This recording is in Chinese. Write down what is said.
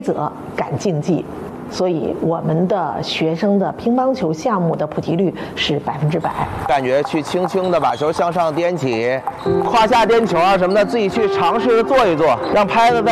则赶竞技，所以我们的学生的乒乓球项目的普及率是100%。 感觉去轻轻的把球向上颠起，胯下颠球啊什么的，自己去尝试着做一做，让拍子在